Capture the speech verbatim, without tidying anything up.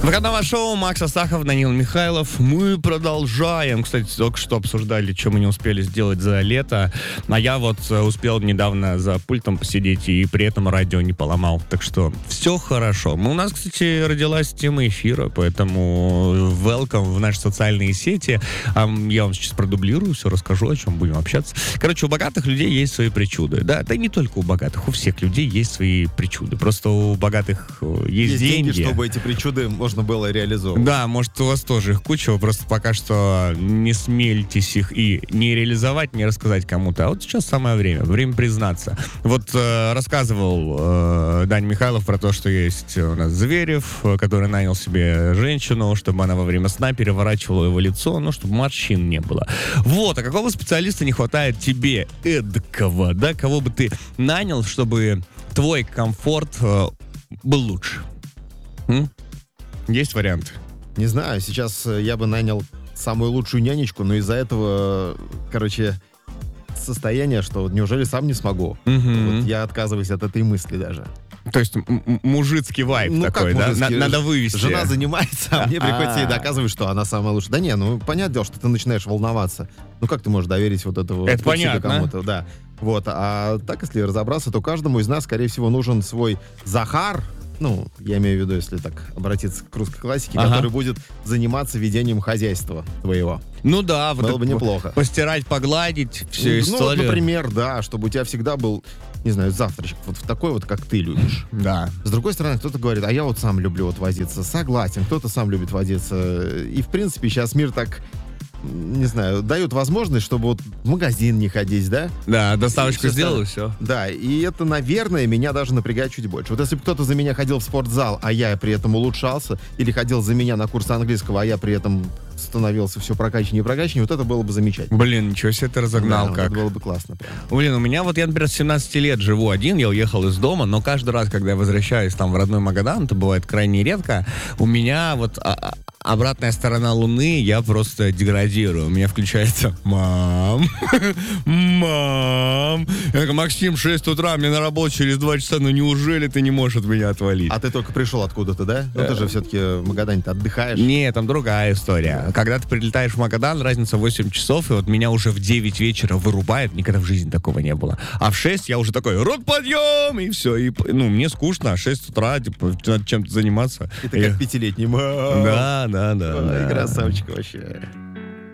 Выходного шоу Макс Астахов, Данил Михайлов. Мы продолжаем. Кстати, только что обсуждали, что мы не успели сделать за лето. А я вот успел недавно за пультом посидеть и при этом радио не поломал. Так что все хорошо. У нас, кстати, родилась тема эфира, поэтому welcome в наши социальные сети. Я вам сейчас продублирую, все расскажу, о чем будем общаться. Короче, у богатых людей есть свои причуды. Да, да и не только у богатых, у всех людей есть свои причуды. Просто у богатых есть, есть деньги. деньги, чтобы эти причуды можно было реализовывать. Да, может, у вас тоже их куча, вы просто пока что не смейтесь их и не реализовать, не рассказать кому-то. А вот сейчас самое время, время признаться. Вот э, рассказывал э, Дань Михайлов про то, что есть у нас Зверев, который нанял себе женщину, чтобы она во время сна переворачивала его лицо, ну, чтобы морщин не было. Вот, а какого специалиста не хватает тебе эдакого, да, кого бы ты нанял, чтобы твой комфорт э, был лучше? М? Есть варианты? Не знаю, сейчас я бы нанял самую лучшую нянечку, но из-за этого, короче, состояние, что вот неужели сам не смогу? Угу. Вот я отказываюсь от этой мысли даже. То есть м- мужицкий вайб Ну, такой, как да? мужицкий? На- надо вывести. Жена занимается, а мне приходится ей А-а. доказывать, что она самая лучшая. Да не, ну, понятное дело, что ты начинаешь волноваться. Ну, как ты можешь доверить вот этого Это вот себе понятно. кому-то? Да. Вот, а так, если разобраться, то каждому из нас, скорее всего, нужен свой Захар. Ну, я имею в виду, если так обратиться к русской классике, Ага. который будет заниматься ведением хозяйства твоего. Ну да, вот Было это бы неплохо. Постирать, погладить, всю Ну, вот, историю. например, да, чтобы у тебя всегда был, не знаю, завтрачек, вот такой вот, как ты любишь. Да. С другой стороны, кто-то говорит, а я вот сам люблю вот возиться. Согласен, кто-то сам любит возиться. И, в принципе, сейчас мир так, не знаю, дает возможность, чтобы вот в магазин не ходить, да? Да, доставочку И всё сделал, и остальное. все. Да, и это, наверное, меня даже напрягает чуть больше. Вот если бы кто-то за меня ходил в спортзал, а я при этом улучшался, или ходил за меня на курсы английского, а я при этом становился все прокачаннее и прокачаннее, вот это было бы замечательно. Блин, ничего себе ты разогнал Да, вот как. это было бы классно. Прям. Блин, у меня вот, я, например, с семнадцати лет живу один, я уехал из дома, но каждый раз, когда я возвращаюсь там в родной Магадан, это бывает крайне редко, у меня вот а, а, обратная сторона Луны, я просто деградирую. У меня включается «Мам, мам». Я говорю, Максим, шесть утра, мне на работу через два часа, ну неужели ты не можешь от меня отвалить? А ты только пришел откуда-то, да? Ну ты же все-таки в Магадане-то отдыхаешь. Не, там другая история. Когда ты прилетаешь в Магадан, разница восемь часов, и вот меня уже в девять вечера вырубает, никогда в жизни такого не было. А в шесть я уже такой, рот подъем, и все. И, ну, мне скучно, а шесть утра, типа, надо чем-то заниматься. И ты Я- как пятилетний. Мам. Да, да, да. Ой, да. красавчик вообще.